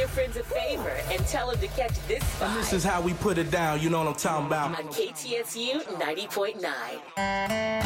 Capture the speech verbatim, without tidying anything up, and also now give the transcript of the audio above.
your friends a favor and tell them to catch this vibe. And this is how we put it down, you know what I'm talking about. On K T S U ninety point nine.